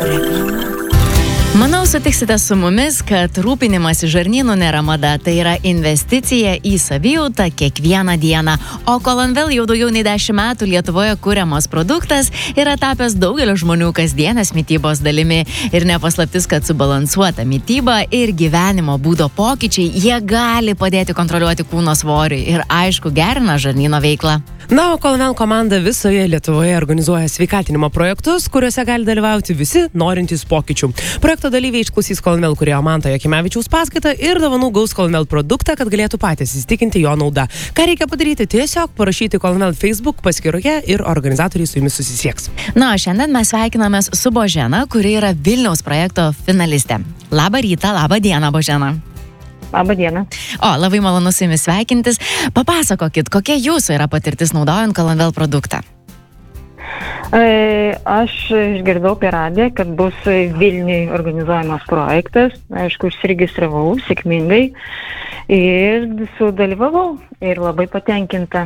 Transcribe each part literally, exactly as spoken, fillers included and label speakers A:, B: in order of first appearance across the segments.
A: Reklama. Manau, sutiksite su mumis, kad rūpinimas žarnynu nėra mada, tai yra investicija į savijautą kiekvieną dieną. O Colonvel jau daugiau nei dešimt metų Lietuvoje kuriamas produktas yra tapęs daugelio žmonių kasdienės mitybos dalimi. Ir nepaslaptis, kad subalansuota mityba ir gyvenimo būdo pokyčiai, jie gali padėti kontroliuoti kūno svorį ir, aišku, gerina žarnyno veiklą.
B: Na, o Colonvel komanda visoje Lietuvoje organizuoja sveikatinimo projektus, kuriuose gali dalyvauti visi norintys pokyčių. Projekto dalyviai išklausys Colonvel kūrėjo Manto Jakimavičiaus paskaitą ir dovanų gaus Colonvel produktą, kad galėtų patys įsitikinti jo naudą. Ką reikia padaryti? Tiesiog parašyti Colonvel Facebook paskyroje ir organizatoriai su jumis susisieks.
A: Na, o šiandien mes sveikinamės su Božena, kuri yra Vilniaus projekto finalistė. Labą rytą, labą dieną, Božena.
C: Labą dieną.
A: O, labai malonu su jumis sveikintis. Papasakokit, kokia jūsų yra patirtis naudojant Colonvel produktą?
C: E, aš išgirdau per radiją, kad bus Vilniui organizuojamas projektas. Aišku, užsiregistravau sėkmingai ir sudalyvavau ir labai patenkinta.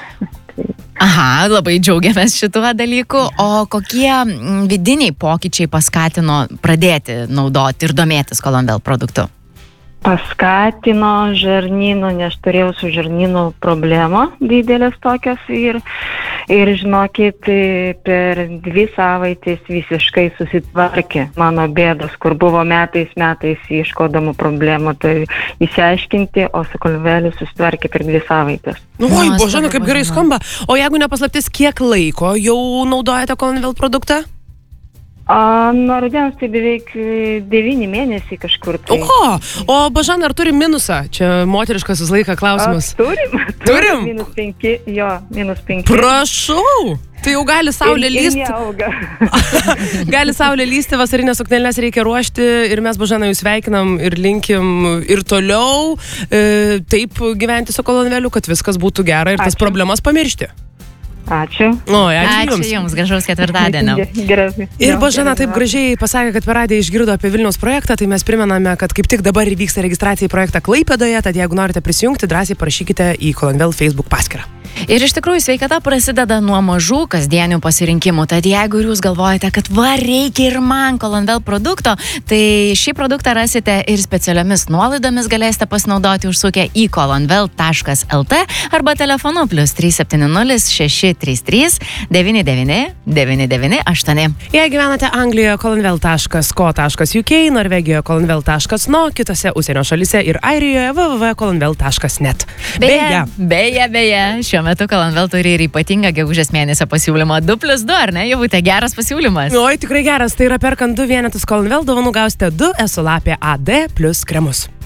A: Aha, labai džiaugiamės šituo dalyku. O kokie vidiniai pokyčiai paskatino pradėti naudoti ir domėtis Colonvel produktu?
C: Paskatino žarnynu, nes turėjau su žarnynu problemą didelės tokios ir, ir žinokit, per dvi savaitės visiškai susitvarkė mano bėdos, kur buvo metais metais ieškodama problemų, tai įsiaiškinti, o su Colonveliu susitvarkė per dvi savaitės.
B: Oi, Božena, kaip gerai skamba. O jeigu nepaslaptis, kiek laiko jau naudojate Colonvel produktą?
C: A, nuo rudens tai beveik devyni mėnesiai kažkur. Tai.
B: O, o Božena, ar turi minusą? Čia moteriškas visą laiką klausimas.
C: A, turim, turim.
B: Turim?
C: Minus penki, jo, minus penki.
B: Prašau! Tai jau gali saulė lysti. Gali saulė lysti, vasarinės suknelės reikia ruošti ir mes, Božena, jūs sveikinam ir linkim ir toliau e, taip gyventi su Colonveliu, kad viskas būtų gera ir Ačiū. Tas problemas pamiršti.
C: Ačiū.
B: O, ačiū,
A: ačiū
B: jums.
A: jums, gražaus ketvirtadienio.
B: Ir Božena taip gražiai pasakė, kad per radiją išgirdo apie Vilniaus projektą, tai mes primename, kad kaip tik dabar vyksta registracija į projektą Klaipėdoje, tad jeigu norite prisijungti, drąsiai parašykite į Colonvel Facebook paskyrą.
A: Ir iš tikrųjų sveikata prasideda nuo mažų kasdienių pasirinkimų, tad jeigu jūs galvojate, kad va, reikia ir man Colonvel produkto, tai šį produktą rasite ir specialiomis nuolaidomis galėsite pasinaudoti užsukę į colonvel taškas lt arba telefonu plus trys septyni nulis šeši trys trys devyni devyni devyni devyni aštuoni.
B: Jei gyvenate Anglijoje, colonvel taškas co taškas uk, Norvegijoje colonvel taškas no, kitose užsienio šalyse ir Airijoje w w w taškas colonvel taškas net.
A: Beje, beje, beje, šiuo metu Colonvel turi ir ypatingą gegužės mėnesio pasiūlymą du plius du, ar ne? Jau būtų geras pasiūlymas.
B: Oi, tikrai geras. Tai yra perkant du vienetus Colonvel, dovanų gausite du esulapė A D plus kremus.